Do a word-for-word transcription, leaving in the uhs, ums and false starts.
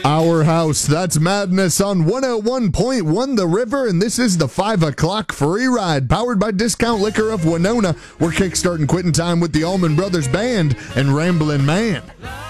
Our house. That's Madness on one oh one point one The River, and this is the five o'clock free ride powered by Discount Liquor of Winona. We're kickstarting quitting time with the Allman Brothers Band and Ramblin' Man.